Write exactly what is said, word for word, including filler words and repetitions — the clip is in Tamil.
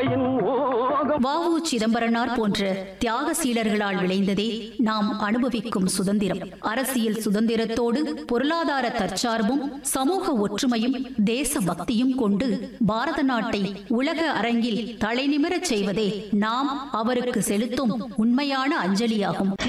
வ உ சிதம்பரனார் போன்ற தியாக சீலர்களால் விளைந்ததே நாம் அனுபவிக்கும் சுதந்திரம். அரசியல் சுதந்திரத்தோடு பொருளாதார தற்சார்பும் சமூக ஒற்றுமையும் தேச பக்தியும் கொண்டு பாரத நாட்டை உலக அரங்கில் தலைநிமிரச் செய்வதே நாம் அவருக்கு செலுத்தும் உண்மையான அஞ்சலியாகும்.